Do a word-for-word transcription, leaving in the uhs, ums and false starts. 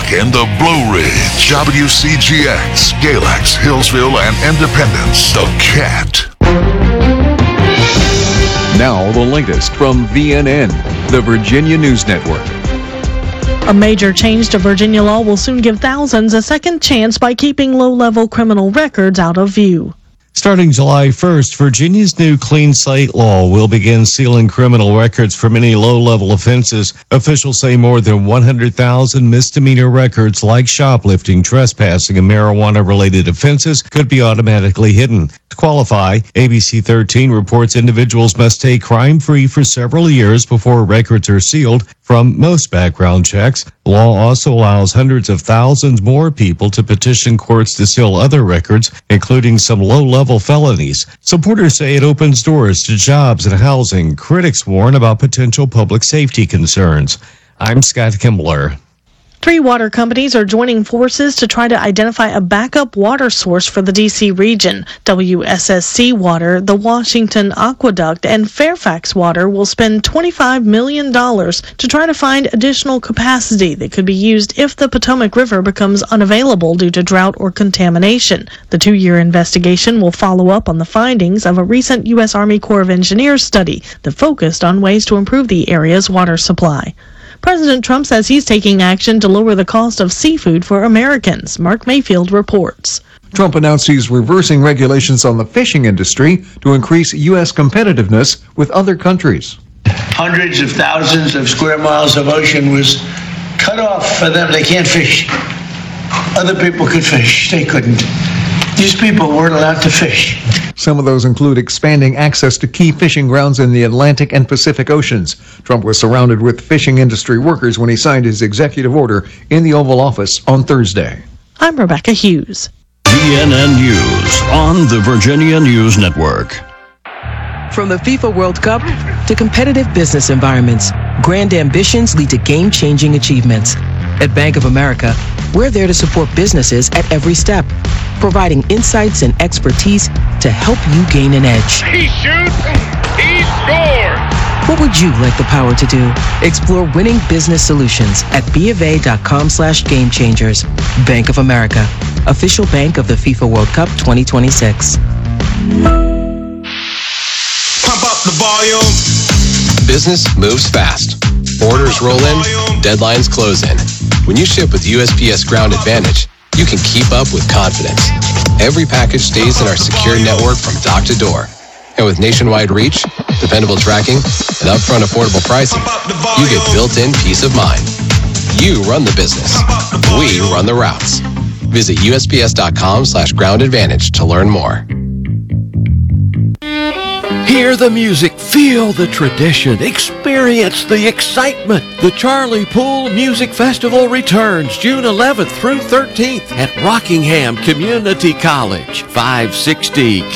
in the Blue Ridge, W C G X, Galax, Hillsville, and Independence. The Cat. Now the latest from V N N, the Virginia News Network. A major change to Virginia law will soon give thousands a second chance by keeping low-level criminal records out of view. Starting July first, Virginia's new Clean Slate law will begin sealing criminal records for many low-level offenses. Officials say more than one hundred thousand misdemeanor records like shoplifting, trespassing, and marijuana-related offenses could be automatically hidden. To qualify, A B C thirteen reports individuals must stay crime-free for several years before records are sealed. From most background checks, the law also allows hundreds of thousands more people to petition courts to seal other records, including some low-level felonies. Supporters say it opens doors to jobs and housing. Critics warn about potential public safety concerns. I'm Scott Kimbler. Three water companies are joining forces to try to identify a backup water source for the D C region. W S S C Water, the Washington Aqueduct, and Fairfax Water will spend twenty-five million dollars to try to find additional capacity that could be used if the Potomac River becomes unavailable due to drought or contamination. The two-year investigation will follow up on the findings of a recent U S Army Corps of Engineers study that focused on ways to improve the area's water supply. President Trump says he's taking action to lower the cost of seafood for Americans. Mark Mayfield reports. Trump announced he's reversing regulations on the fishing industry to increase U S competitiveness with other countries. Hundreds of thousands of square miles of ocean was cut off for them. They can't fish. Other people could fish. They couldn't. These people weren't allowed to fish. Some of those include expanding access to key fishing grounds in the Atlantic and Pacific Oceans. Trump was surrounded with fishing industry workers when he signed his executive order in the Oval Office on Thursday. I'm Rebecca Hughes. V N N News on the Virginia News Network. From the FIFA World Cup to competitive business environments, grand ambitions lead to game-changing achievements. At Bank of America, we're there to support businesses at every step, providing insights and expertise to help you gain an edge. He shoots, he scores! What would you like the power to do? Explore winning business solutions at BofA.com slash game changers. Bank of America, official bank of the FIFA World Cup twenty twenty-six. Pump up the volume. Business moves fast. Orders roll in, deadlines close in. When you ship with U S P S Ground Advantage, you can keep up with confidence. Every package stays in our secure network from dock to door. And with nationwide reach, dependable tracking, and upfront affordable pricing, you get built-in peace of mind. You run the business. We run the routes. Visit U S P S dot com slash ground advantage to learn more. Hear the music, feel the tradition, experience the excitement. The Charlie Poole Music Festival returns June eleventh through thirteenth at Rockingham Community College, five sixty